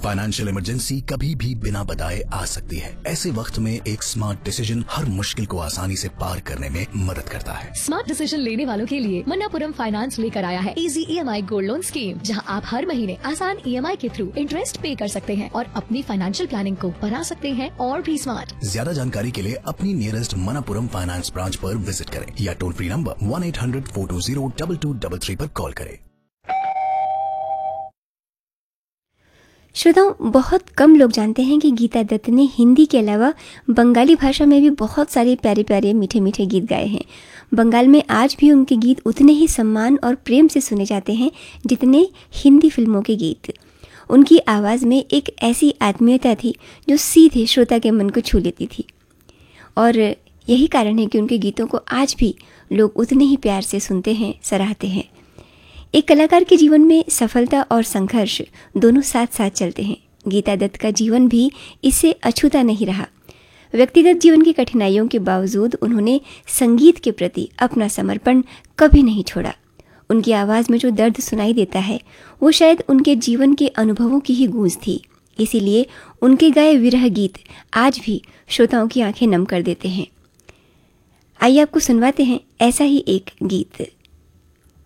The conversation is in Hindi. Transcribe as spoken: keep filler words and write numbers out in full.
फाइनेंशियल इमरजेंसी कभी भी बिना बताए आ सकती है। ऐसे वक्त में एक स्मार्ट डिसीजन हर मुश्किल को आसानी से पार करने में मदद करता है। स्मार्ट डिसीजन लेने वालों के लिए मन्नापुरम फाइनेंस लेकर आया है इजी ई एम आई गोल्ड लोन स्कीम, जहां आप हर महीने आसान ई एम आई के थ्रू इंटरेस्ट पे कर सकते हैं और अपनी फाइनेंशियल प्लानिंग को बना सकते हैं और भी स्मार्ट। ज्यादा जानकारी के लिए अपनी नियरेस्ट मन्नापुरम फाइनेंस ब्रांच पर विजिट करें या toll free number one eight hundred four to zero double two double three पर कॉल करें। श्रोताओं, बहुत कम लोग जानते हैं कि गीता दत्त ने हिंदी के अलावा बंगाली भाषा में भी बहुत सारे प्यारे प्यारे मीठे मीठे गीत गाए हैं। बंगाल में आज भी उनके गीत उतने ही सम्मान और प्रेम से सुने जाते हैं जितने हिंदी फिल्मों के गीत। उनकी आवाज़ में एक ऐसी आत्मीयता थी जो सीधे श्रोता के मन को छू लेती थी, और यही कारण है कि उनके गीतों को आज भी लोग उतने ही प्यार से सुनते हैं, सराहते हैं। एक कलाकार के जीवन में सफलता और संघर्ष दोनों साथ साथ चलते हैं। गीता दत्त का जीवन भी इससे अछूता नहीं रहा। व्यक्तिगत जीवन की कठिनाइयों के बावजूद उन्होंने संगीत के प्रति अपना समर्पण कभी नहीं छोड़ा। उनकी आवाज़ में जो दर्द सुनाई देता है वो शायद उनके जीवन के अनुभवों की ही गूंज थी। इसीलिए उनके गाए विरह गीत आज भी श्रोताओं की आंखें नम कर देते हैं। आइए आपको सुनवाते हैं ऐसा ही एक गीत।